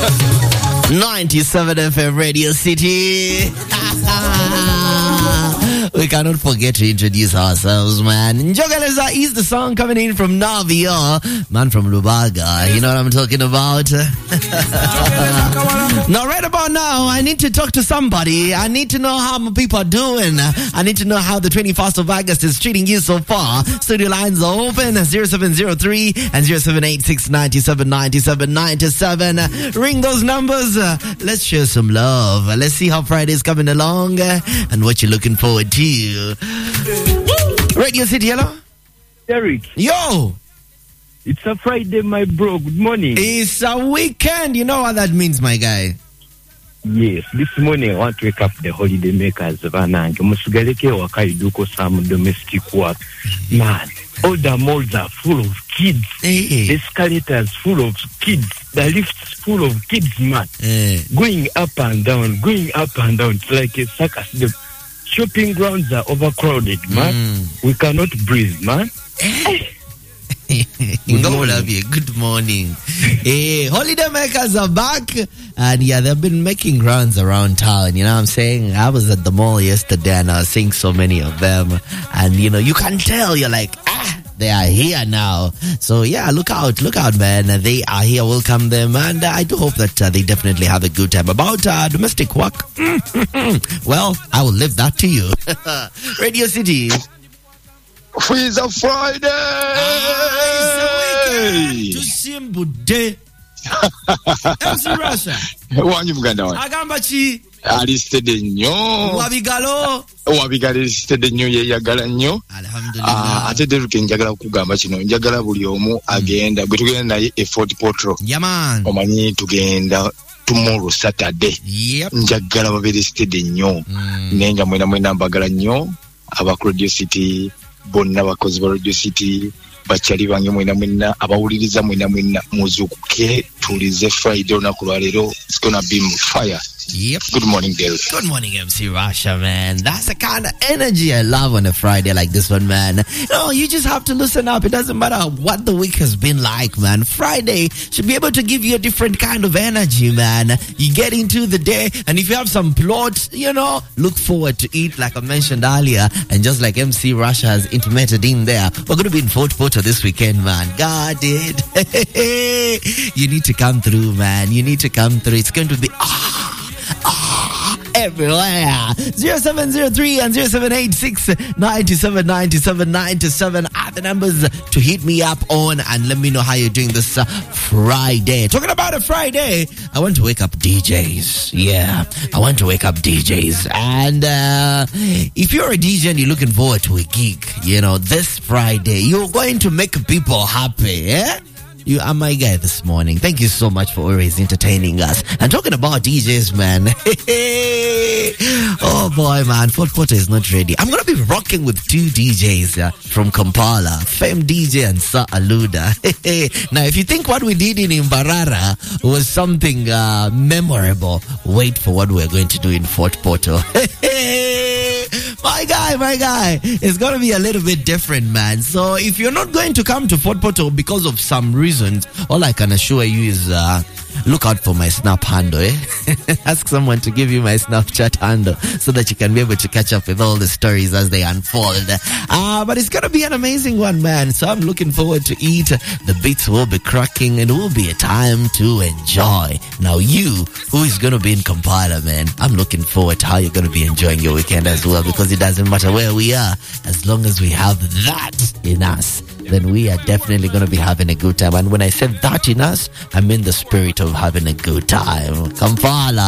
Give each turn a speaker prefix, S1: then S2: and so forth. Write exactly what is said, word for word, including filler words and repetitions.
S1: ninety-seven F M Radio City. We cannot forget to introduce ourselves, man. Njogeleza is the song coming in from Navia, man from Lubaga. You know what I'm talking about? Now, right about now, I need to talk to somebody. I need to know how my people are doing. I need to know how the twenty-first of August is treating you so far. Studio lines are open, zero seven zero three and zero seven eight six nine seven nine seven nine seven. Ring those numbers. Uh, let's share some love. Uh, let's see how Friday's coming along uh, and what you're looking forward to. Radio City, hello?
S2: Derek.
S1: Yo!
S2: It's a Friday, my bro. Good morning.
S1: It's a weekend. You know what that means, my guy.
S2: Yes, this morning I want to wake up the holiday makers. Vanange, Musugaleke wakaiduko some domestic work. Man, all the malls are full of kids.
S1: Hey.
S2: The escalators full of kids. The lifts full of kids, man.
S1: Hey.
S2: Going up and down, going up and down. It's like a circus. The shopping grounds are overcrowded, man. Mm. We cannot breathe, man.
S1: Hey. Good morning. Good morning. Hey, holiday makers are back, and yeah, they've been making rounds around town. You know what I'm saying? I was at the mall yesterday, and I was seeing so many of them, and you know, you can tell. You're like, ah, they are here now. So yeah, look out, look out, man. They are here. Welcome them, and uh, I do hope that uh, they definitely have a good time. About uh, domestic work, well, I will leave that to you. Radio City.
S3: It's a Friday.
S1: To simple day. M C Russia.
S3: Wanyu muganda wa.
S1: Agamba chi.
S3: Alistede nnyo.
S1: Wabigalo.
S3: Wabigalo alistede nnyo ye yagala nnyo.
S1: Alhamdulillah.
S3: Ah, ate deruke njagala kugamba kino. Njagala buli omu agenda. Gwe tugenda naye e Fort Portal.
S1: Yeah, man.
S3: Omanyi tugenda tomorrow Saturday.
S1: Yep.
S3: Njagala babere stede nnyo.
S1: Mm.
S3: Nenga mwena mwena mbagala nnyo. Aba Radio City. Bonna bakozi ba Radio City bachali bange mwena mwena abawuliriza mwena mwena muzukuke tulize Friday na kulwalero. It's gonna be fire.
S1: Yep.
S3: Good morning, Derek.
S1: Good morning, M C Rasha, man. That's the kind of energy I love on a Friday like this one, man. No, you just have to listen up. It doesn't matter what the week has been like, man. Friday should be able to give you a different kind of energy, man. You get into the day, and if you have some plot, you know, look forward to it, like I mentioned earlier. And just like M C Rasha has intimated in there, we're going to be in Fort Portal this weekend, man. God did. You need to come through, man. You need to come through. It's going to be... ah. Ah, everywhere. zero seven zero three and zero seven eight six nine seven nine seven nine seven are the numbers to hit me up on and let me know how you're doing this uh, Friday. Talking about a Friday, I want to wake up D Js. Yeah, I want to wake up D Js. And uh, if you're a D J and you're looking forward to a gig, you know, this Friday, you're going to make people happy, eh? You are my guy this morning. Thank you so much for always entertaining us. And talking about D Js, man. Oh boy, man. Fort Portal is not ready. I'm going to be rocking with two D Js uh, from Kampala. Fem D J and Sa Aluda. Now, if you think what we did in Imbarara was something uh, memorable, wait for what we're going to do in Fort Portal. My guy, my guy, it's going to be a little bit different, man. So if you're not going to come to Fort Portal because of some reasons, all I can assure you is uh, look out for my Snap handle, eh? Ask someone to give you my Snapchat handle so that you can be able to catch up with all the stories as they unfold. Uh, but it's going to be an amazing one, man. So I'm looking forward to it. The beats will be cracking and it will be a time to enjoy. Now you, who is going to be in Kampala, man, I'm looking forward to how you're going to be enjoying your weekend as well, because it doesn't matter where we are. As long as we have that in us, then we are definitely going to be having a good time. And when I said that in us, I mean the spirit of having a good time. Kampala.